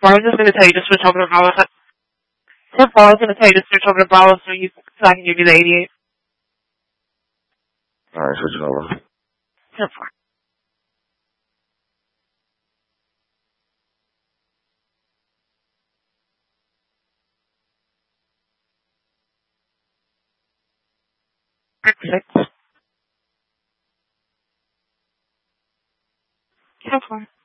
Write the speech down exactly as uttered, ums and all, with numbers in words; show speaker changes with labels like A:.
A: Well, I was just going to tell you to switch over to Bravo. So, so far, I was going to tell you to switch over to Bravo so you so I can give you the eighty-eight.
B: All right, switch it over.
A: So far. Perfect. So far.